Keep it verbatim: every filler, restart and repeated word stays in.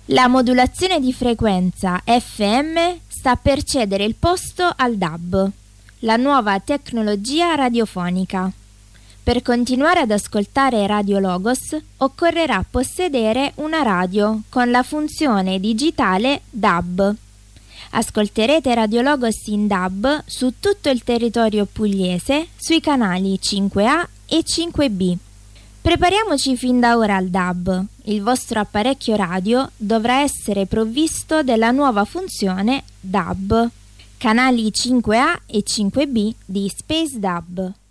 La modulazione di frequenza F M sta per cedere il posto al D A B, la nuova tecnologia radiofonica. Per continuare ad ascoltare Radio Logos occorrerà possedere una radio con la funzione digitale D A B. Ascolterete Radio Logos in D A B su tutto il territorio pugliese sui canali cinque A e cinque B. Prepariamoci fin da ora al D A B. Il vostro apparecchio radio dovrà essere provvisto della nuova funzione D A B. Canali cinque A e cinque B di Space D A B.